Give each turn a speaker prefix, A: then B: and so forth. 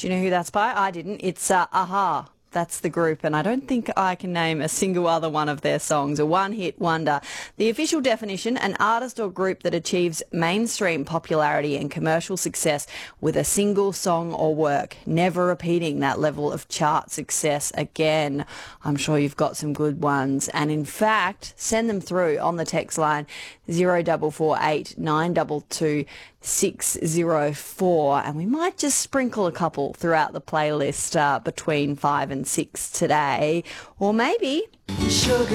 A: Do you know who that's by? I didn't. It's Aha. That's the group, and I don't think I can name a single other one of their songs. A one-hit wonder. The official definition, an artist or group that achieves mainstream popularity and commercial success with a single song or work, never repeating that level of chart success again. I'm sure you've got some good ones, and in fact, send them through on the text line 0448 922 604, and we might just sprinkle a couple throughout the playlist between 5 and 6 today, or maybe
B: Sugar